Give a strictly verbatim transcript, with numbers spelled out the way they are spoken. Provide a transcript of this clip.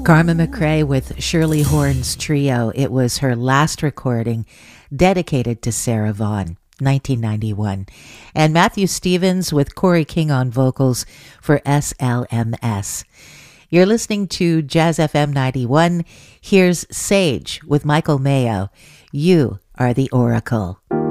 Carmen McRae with Shirley Horn's Trio. It was her last recording dedicated to Sarah Vaughan, nineteen ninety-one. And Matthew Stevens with Corey King on vocals for S L M S. You're listening to Jazz F M ninety-one. Here's Sage with Michael Mayo. You are the Oracle.